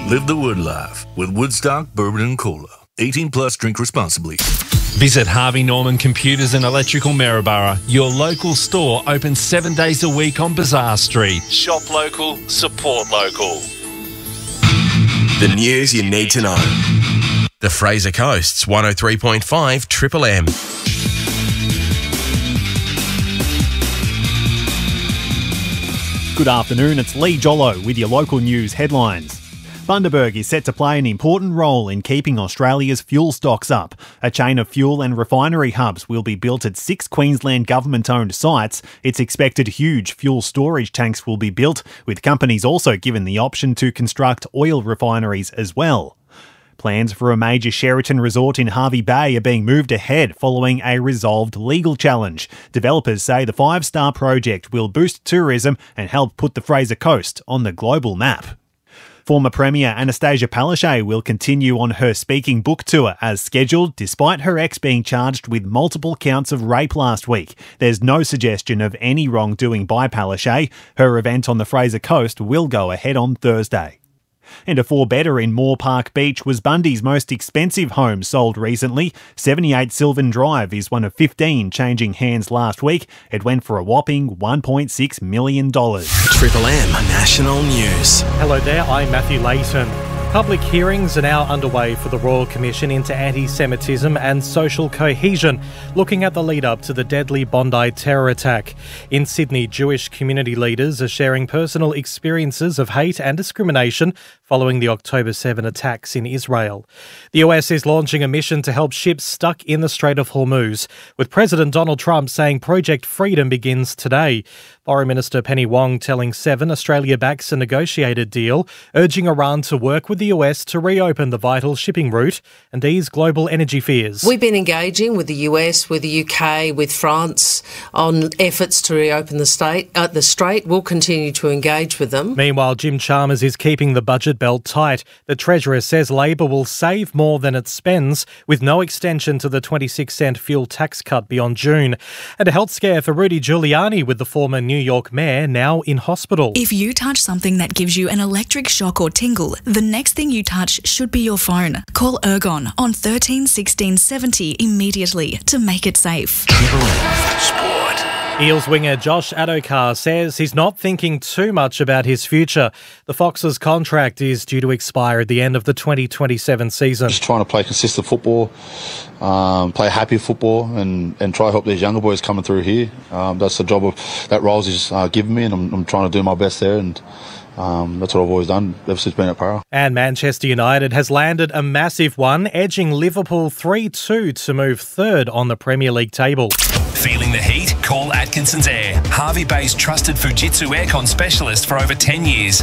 Live the Wood life with Woodstock Bourbon and Cola. 18 plus, drink responsibly. Visit Harvey Norman Computers and Electrical Maryborough. Your local store open 7 days a week on Bazaar Street. Shop local, support local. The news you need to know. The Fraser Coast's 103.5 Triple M. Good afternoon, it's Lee Jollo with your local news headlines. Bundaberg is set to play an important role in keeping Australia's fuel stocks up. A chain of fuel and refinery hubs will be built at 6 Queensland government-owned sites. It's expected huge fuel storage tanks will be built, with companies also given the option to construct oil refineries as well. Plans for a major Sheraton resort in Hervey Bay are being moved ahead following a resolved legal challenge. Developers say the 5-star project will boost tourism and help put the Fraser Coast on the global map. Former Premier Anastasia Palaszczuk will continue on her speaking book tour as scheduled, despite her ex being charged with multiple counts of rape last week. There's no suggestion of any wrongdoing by Palaszczuk. Her event on the Fraser Coast will go ahead on Thursday. And a 4-bedder in Moore Park Beach was Bundy's most expensive home sold recently. 78 Sylvan Drive is one of 15 changing hands last week. It went for a whopping $1.6 million. Triple M National News. Hello there, I'm Matthew Layton. Public hearings are now underway for the Royal Commission into Anti-Semitism and Social Cohesion, looking at the lead-up to the deadly Bondi terror attack. In Sydney, Jewish community leaders are sharing personal experiences of hate and discrimination following the October 7 attacks in Israel. The US is launching a mission to help ships stuck in the Strait of Hormuz, with President Donald Trump saying Project Freedom begins today. Foreign Minister Penny Wong telling Seven Australia backs a negotiated deal, urging Iran to work with the US to reopen the vital shipping route and ease global energy fears. We've been engaging with the US, with the UK, with France on efforts to reopen the Strait. We'll continue to engage with them. Meanwhile, Jim Chalmers is keeping the budget belt tight. The Treasurer says Labor will save more than it spends, with no extension to the 26-cent fuel tax cut beyond June. And a health scare for Rudy Giuliani, with the former New York mayor now in hospital. If you touch something that gives you an electric shock or tingle, the next thing you touch should be your phone. Call Ergon on 13 16 70 immediately to make it safe. Triple M Sport. Eels winger Josh Adokar says he's not thinking too much about his future. The Foxes' contract is due to expire at the end of the 2027 season. Just trying to play consistent football, play happy football, and try to help these younger boys coming through here. That's the job that Rolls has given me, and I'm trying to do my best there, and that's what I've always done ever since being at Para. And Manchester United has landed a massive one, edging Liverpool 3-2 to move third on the Premier League table. Feeling the heat? Call Atkinson's Air, Hervey Bay's trusted Fujitsu aircon specialist for over 10 years.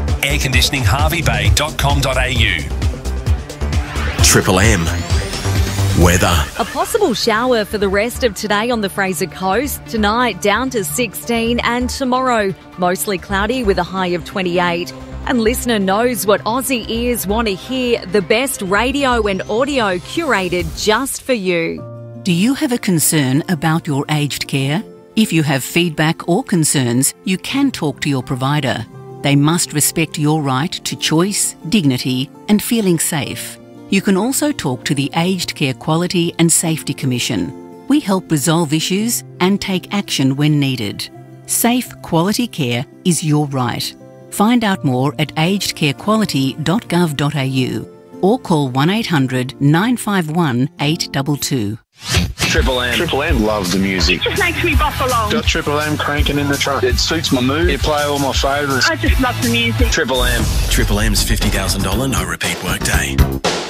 Airconditioningharveybay.com.au. Triple M Weather. A possible shower for the rest of today on the Fraser Coast. Tonight down to 16 and tomorrow mostly cloudy with a high of 28. And listener knows what Aussie ears want to hear, the best radio and audio curated just for you. Do you have a concern about your aged care? If you have feedback or concerns, you can talk to your provider. They must respect your right to choice, dignity, and feeling safe. You can also talk to the Aged Care Quality and Safety Commission. We help resolve issues and take action when needed. Safe, quality care is your right. Find out more at agedcarequality.gov.au or call 1800 951 822. Triple M. Triple M. Love the music. It just makes me bop along. Got Triple M cranking in the truck. It suits my mood. You play all my favourites. I just love the music. Triple M. Triple M's $50,000 no repeat workday.